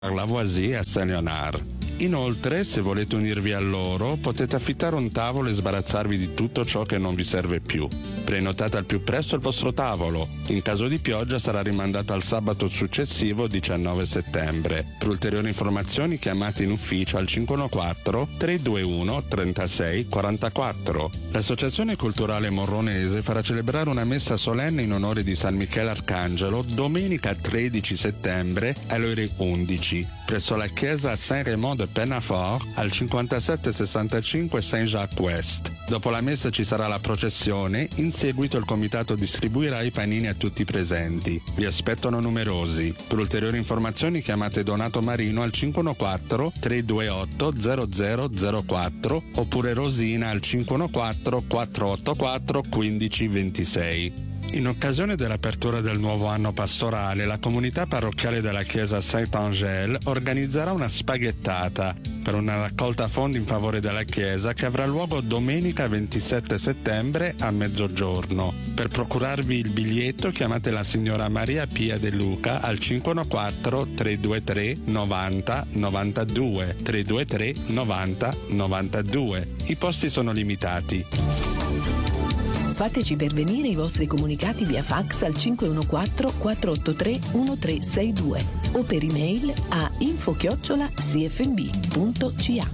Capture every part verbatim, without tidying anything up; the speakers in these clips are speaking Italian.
Lavoisier a Saint-Léonard. Inoltre, se volete unirvi a loro, potete affittare un tavolo e sbarazzarvi di tutto ciò che non vi serve più. Prenotate al più presto il vostro tavolo. In caso di pioggia sarà rimandato al sabato successivo, diciannove settembre. Per ulteriori informazioni chiamate in ufficio al cinque uno quattro tre due uno tre sei quattro quattro. L'Associazione Culturale Morronese farà celebrare una messa solenne in onore di San Michele Arcangelo domenica tredici settembre alle ore undici presso la chiesa Saint-Raymond de Pennafort al cinquantasette sessantacinque Saint-Jacques-Ouest. Dopo la messa ci sarà la processione, in seguito il comitato distribuirà i panini a tutti i presenti. Vi aspettano numerosi. Per ulteriori informazioni chiamate Donato Marino al cinque uno quattro tre due otto zero zero zero quattro oppure Rosina al cinque uno quattro quattro otto quattro uno cinque due sei. In occasione dell'apertura del nuovo anno pastorale, la comunità parrocchiale della chiesa Saint-Angèle organizzerà una spaghettata per una raccolta fondi in favore della chiesa che avrà luogo domenica ventisette settembre a mezzogiorno. Per procurarvi il biglietto chiamate la signora Maria Pia De Luca al cinque uno quattro tre due tre novanta novantadue tre due tre novanta novantadue. I posti sono limitati. Fateci pervenire i vostri comunicati via fax al cinque uno quattro quattro otto tre uno tre sei due o per email a info chiocciola c f m b punto c a.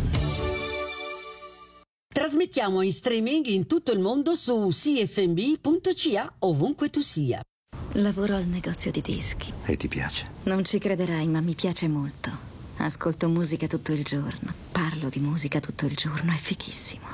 Trasmettiamo in streaming in tutto il mondo su c f m b punto c a ovunque tu sia. Lavoro al negozio di dischi. E ti piace? Non ci crederai, ma mi piace molto. Ascolto musica tutto il giorno. Parlo di musica tutto il giorno, è fighissimo.